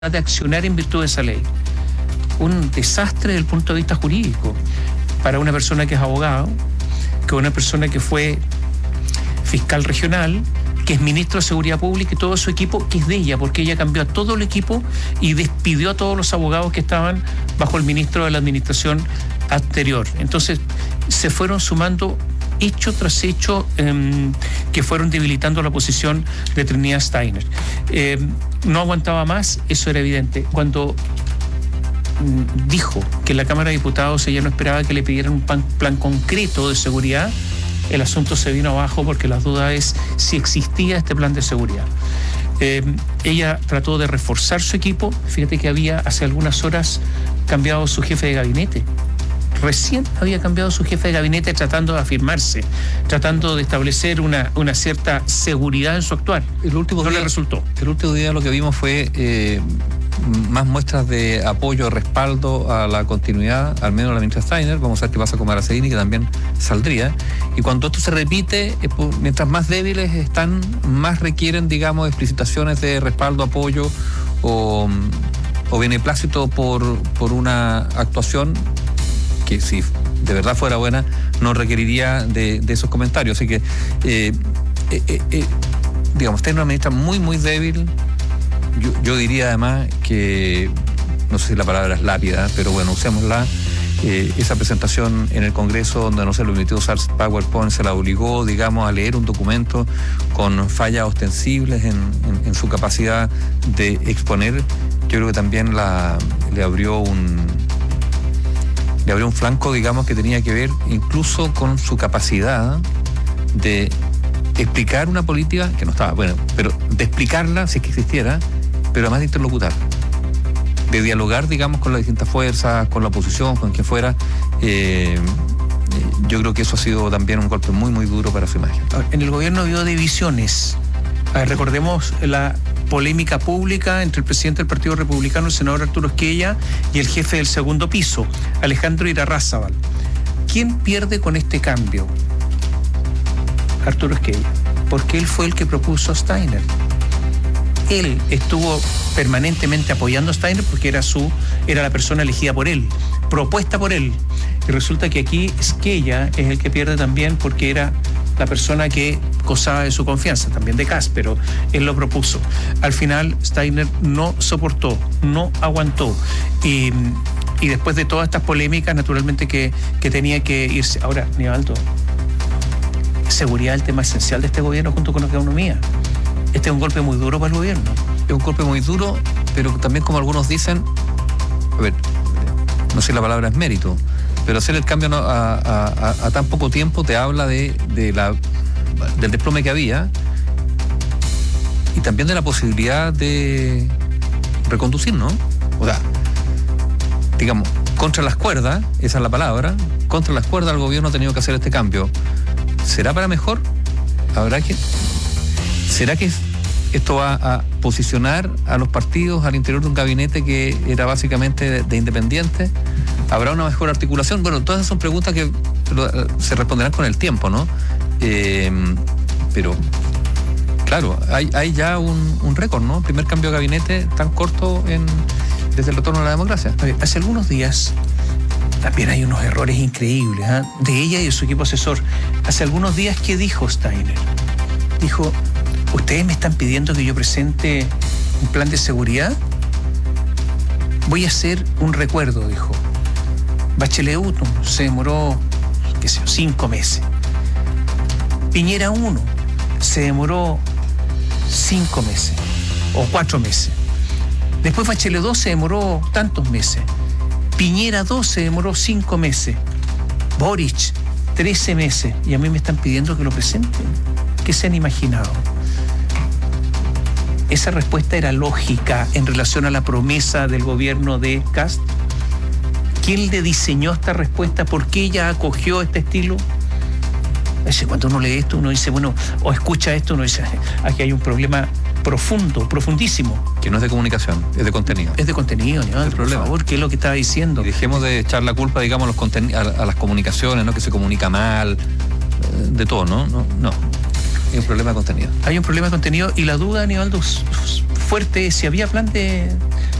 de accionar en virtud de esa ley. Un desastre desde el punto de vista jurídico para una persona que es abogado, que una persona que fue fiscal regional, que es ministro de Seguridad Pública y todo su equipo, que es de ella, porque ella cambió a todo el equipo y despidió a todos los abogados que estaban bajo el ministro de la administración anterior. Entonces, se fueron sumando hecho tras hecho que fueron debilitando la posición de Trinidad Steiner. No aguantaba más, eso era evidente. Cuando dijo que en la Cámara de Diputados ella no esperaba que le pidieran un plan concreto de seguridad, el asunto se vino abajo porque la duda es si existía este plan de seguridad. Ella trató de reforzar su equipo. Fíjate que había hace algunas horas cambiado su jefe de gabinete. Recién había cambiado su jefe de gabinete tratando de afirmarse, tratando de establecer una cierta seguridad en su actuar. Le resultó. El último día lo que vimos fue más muestras de apoyo, respaldo a la continuidad, al menos a la ministra Steiner. Vamos a ver qué pasa con Maracellini, que también saldría. Y cuando esto se repite, mientras más débiles están, más requieren, digamos, explicitaciones de respaldo, apoyo o beneplácito por una actuación que, si de verdad fuera buena, no requeriría de esos comentarios. Así que, digamos, está en una ministra muy, muy débil. Yo diría además que, no sé si la palabra es lápida, pero bueno, usémosla. Esa presentación en el Congreso, donde no se le permitió usar PowerPoint, se la obligó, digamos, a leer un documento con fallas ostensibles en su capacidad de exponer. Yo creo que también le abrió un flanco, digamos, que tenía que ver incluso con su capacidad de explicar una política que no estaba, bueno, pero de explicarla, si es que existiera, pero además de interlocutar, de dialogar, digamos, con las distintas fuerzas, con la oposición, con quien fuera. Yo creo que eso ha sido también un golpe muy, muy duro para su imagen. En el gobierno vio divisiones. Recordemos la polémica pública entre el presidente del Partido Republicano, el senador Arturo Esquella, y el jefe del segundo piso, Alejandro Irarrázaval. ¿Quién pierde con este cambio? Arturo Esquella, porque él fue el que propuso a Steiner. Él estuvo permanentemente apoyando a Steiner porque era la persona elegida por él, propuesta por él. Y resulta que aquí Esquella es el que pierde también porque era la persona que gozaba de su confianza, también de Kast, pero él lo propuso. Al final Steiner no soportó, no aguantó. Y después de todas estas polémicas, naturalmente que tenía que irse. Ahora, Nivaldo, seguridad es el tema esencial de este gobierno junto con la economía. Este es un golpe muy duro para el gobierno. Es un golpe muy duro, pero también, como algunos dicen, a ver, no sé si la palabra es mérito, pero hacer el cambio a tan poco tiempo te habla del desplome que había y también de la posibilidad de reconducir, ¿no? O sea, digamos, contra las cuerdas, esa es la palabra, contra las cuerdas el gobierno ha tenido que hacer este cambio. ¿Será para mejor? ¿Será que esto va a posicionar a los partidos al interior de un gabinete que era básicamente de independientes? ¿Habrá una mejor articulación? Bueno, todas esas son preguntas que se responderán con el tiempo, ¿no? Pero, claro, hay ya un récord, ¿no? Primer cambio de gabinete tan corto desde el retorno a la democracia. Hace algunos días también hay unos errores increíbles, ¿eh? De ella y de su equipo asesor. Hace algunos días, ¿qué dijo Steiner? Dijo: ¿ustedes me están pidiendo que yo presente un plan de seguridad? Voy a hacer un recuerdo, dijo. Bachelet 1 se demoró, 5 meses. Piñera 1 se demoró 5 meses o 4 meses. Después Bachelet 2 se demoró tantos meses. Piñera 2 se demoró 5 meses. Boric 13 meses. Y a mí me están pidiendo que lo presenten. ¿Qué se han imaginado? ¿Esa respuesta era lógica en relación a la promesa del gobierno de Kast? ¿Quién le diseñó esta respuesta? ¿Por qué ella acogió este estilo? Cuando uno lee esto, uno dice, bueno, o escucha esto, uno dice, aquí hay un problema profundo, profundísimo. Que no es de comunicación, es de contenido. Es de contenido, ¿no? Por favor, ¿qué es lo que estaba diciendo? Y dejemos de echar la culpa, digamos, a las comunicaciones, ¿no? Que se comunica mal, de todo, ¿no? No. Hay un problema de contenido. Hay un problema de contenido y la duda, Aníbaldo, fuerte, si había plan de